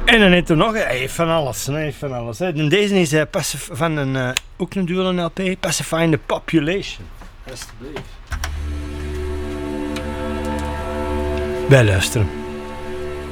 En dan heeft er nog, hij heeft van alles. Hij heeft van alles. En deze is van een, ook een dual LP, Pacifying the Population. Alsjeblieft. Wij luisteren.